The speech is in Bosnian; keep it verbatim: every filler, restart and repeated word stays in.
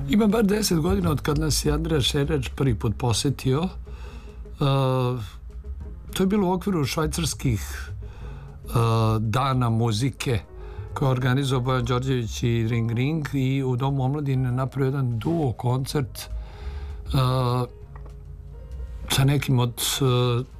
Ima bar deset godina od kad nas je Andreja Šerić prvi put posetio. Uh, to je bilo u okviru švajcarskih uh, dana muzike koje je organizovao Bojan Đorđević i Ring Ring i u Domu omladine napravio jedan duo koncert uh, sa nekim od uh,